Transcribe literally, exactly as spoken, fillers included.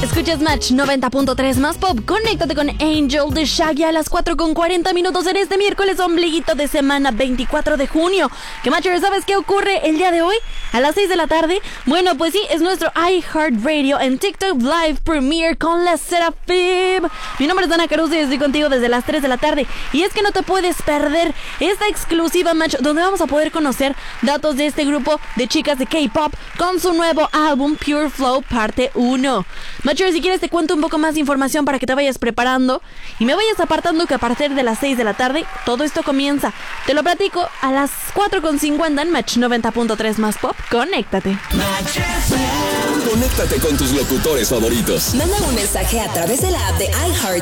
Escuchas Match noventa punto tres más pop. Conéctate con Angel de Shaggy a las cuatro con cuarenta minutos en este miércoles ombliguito de semana veinticuatro de junio. ¿Qué Matcher, sabes qué ocurre el día de hoy? A las seis de la tarde. Bueno, pues sí, es nuestro iHeartRadio en TikTok Live Premiere con la Serafim. Mi nombre es Dana Caruso y estoy contigo desde las tres de la tarde. Y es que no te puedes perder esta exclusiva Match donde vamos a poder conocer datos de este grupo de chicas de K-pop con su nuevo álbum Pure Flow parte uno. Matcher, si quieres te cuento un poco más de información para que te vayas preparando y me vayas apartando que a partir de las seis de la tarde todo esto comienza. Te lo platico a las cuatro con cincuenta en Match noventa punto tres más pop. Conéctate. Conéctate con tus locutores favoritos. Manda un mensaje a través de la app de iHeart